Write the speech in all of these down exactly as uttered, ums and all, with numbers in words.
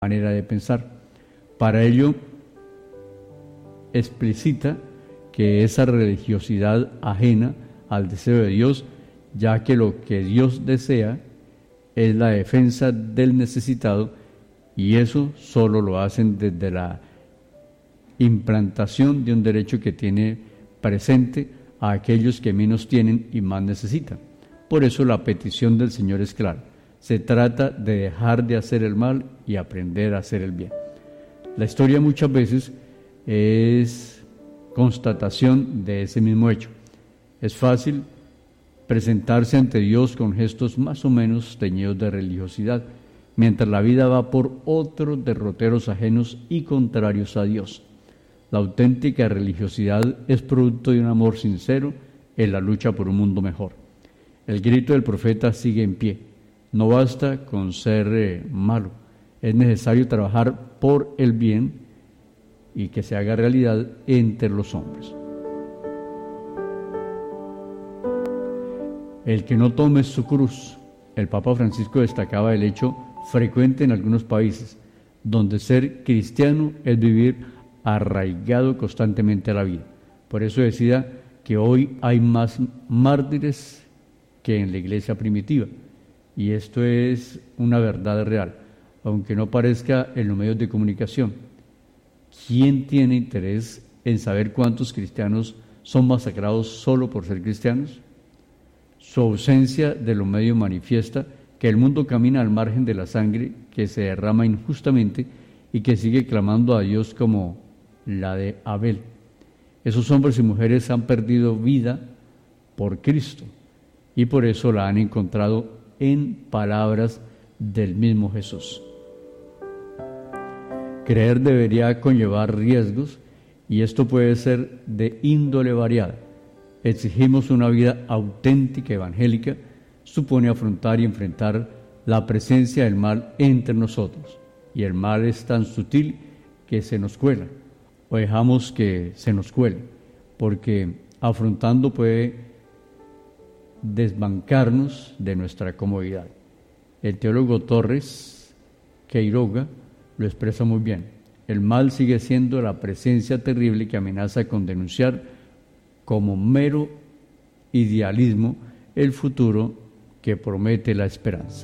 manera de pensar. Para ello, explicita que esa religiosidad ajena al deseo de Dios, ya que lo que Dios desea es la defensa del necesitado, y eso solo lo hacen desde la implantación de un derecho que tiene presente a aquellos que menos tienen y más necesitan. Por eso la petición del Señor es clara: se trata de dejar de hacer el mal y aprender a hacer el bien. La historia muchas veces es constatación de ese mismo hecho. Es fácil presentarse ante Dios con gestos más o menos teñidos de religiosidad, mientras la vida va por otros derroteros ajenos y contrarios a Dios. La auténtica religiosidad es producto de un amor sincero en la lucha por un mundo mejor. El grito del profeta sigue en pie. No basta con ser eh, malo, es necesario trabajar por el bien y que se haga realidad entre los hombres. El que no tome su cruz. El Papa Francisco destacaba el hecho frecuente en algunos países, donde ser cristiano es vivir arraigado constantemente a la vida. Por eso decía que hoy hay más mártires que en la iglesia primitiva, y esto es una verdad real, aunque no parezca en los medios de comunicación. ¿Quién tiene interés en saber cuántos cristianos son masacrados solo por ser cristianos? Su ausencia de los medios manifiesta que el mundo camina al margen de la sangre que se derrama injustamente y que sigue clamando a Dios como la de Abel. Esos hombres y mujeres han perdido vida por Cristo y por eso la han encontrado en palabras del mismo Jesús. Creer debería conllevar riesgos, y esto puede ser de índole variada. Exigimos una vida auténtica evangélica, supone afrontar y enfrentar la presencia del mal entre nosotros, y el mal es tan sutil que se nos cuela, o dejamos que se nos cuele, porque afrontando puede desbancarnos de nuestra comodidad. El teólogo Torres Queiroga lo expresa muy bien. El mal sigue siendo la presencia terrible que amenaza con denunciar como mero idealismo el futuro que promete la esperanza.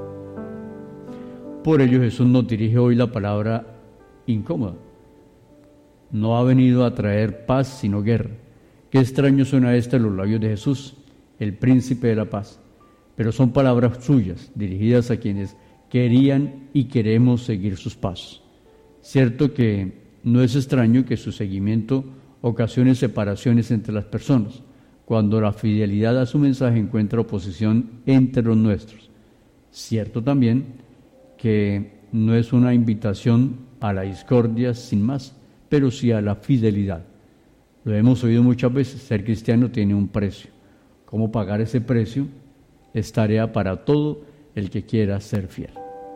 Por ello Jesús nos dirige hoy la palabra incómoda. No ha venido a traer paz sino guerra. Qué extraño suena esta en los labios de Jesús, el príncipe de la paz, pero son palabras suyas, dirigidas a quienes querían y queremos seguir sus pasos. Cierto que no es extraño que su seguimiento ocasione separaciones entre las personas, cuando la fidelidad a su mensaje encuentra oposición entre los nuestros. Cierto también que no es una invitación a la discordia sin más, pero sí a la fidelidad. Lo hemos oído muchas veces: ser cristiano tiene un precio. ¿Cómo pagar ese precio? Es tarea para todo el que quiera ser fiel.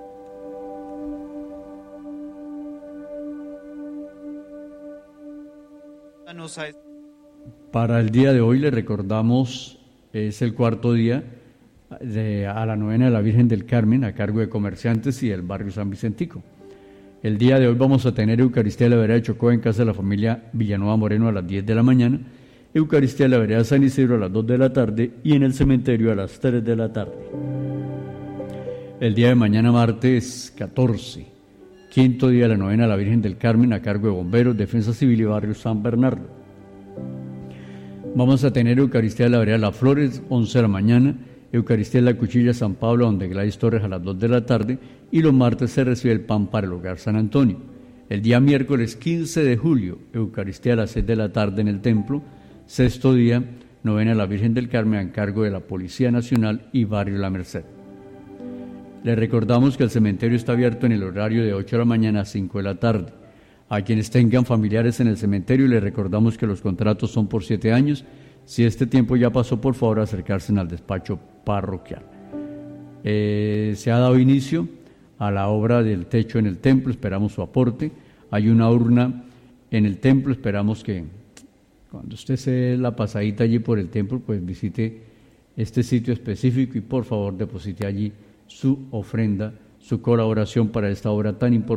Para el día de hoy le recordamos, es el cuarto día de, a la novena de la Virgen del Carmen, a cargo de comerciantes y del barrio San Vicentico. El día de hoy vamos a tener Eucaristía de la Vereda de Chocó en casa de la familia Villanueva Moreno a las diez de la mañana, Eucaristía de la Vereda San Isidro a las dos de la tarde y en el cementerio a las tres de la tarde. El día de mañana, martes catorce, quinto día de la novena de la Virgen del Carmen a cargo de bomberos, Defensa Civil y barrio San Bernardo. Vamos a tener Eucaristía de la Vereda Las Flores, once de la mañana, Eucaristía de la Cuchilla San Pablo, donde Gladys Torres a las dos de la tarde, y los martes se recibe el pan para el hogar San Antonio. El día miércoles quince de julio, Eucaristía a las seis de la tarde en el templo, sexto día, novena de la Virgen del Carmen a cargo de la Policía Nacional y barrio La Merced. Les recordamos que el cementerio está abierto en el horario de ocho de la mañana a cinco de la tarde. A quienes tengan familiares en el cementerio les recordamos que los contratos son por siete años. Si este tiempo ya pasó, por favor acercarse al despacho parroquial. Eh, se ha dado inicio a la obra del techo en el templo, esperamos su aporte. Hay una urna en el templo, esperamos que cuando usted se dé la pasadita allí por el templo, pues visite este sitio específico y por favor deposite allí su ofrenda, su colaboración para esta obra tan importante